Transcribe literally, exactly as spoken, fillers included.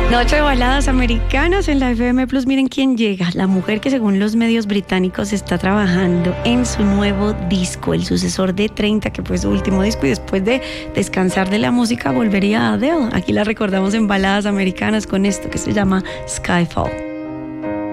Noche de baladas americanas en la F M Plus. Miren quién llega, la mujer que según los medios británicos está trabajando en su nuevo disco, el sucesor de treinta, que fue su último disco, y después de descansar de la música volvería a Adele. Aquí la recordamos en Baladas Americanas con esto que se llama Skyfall.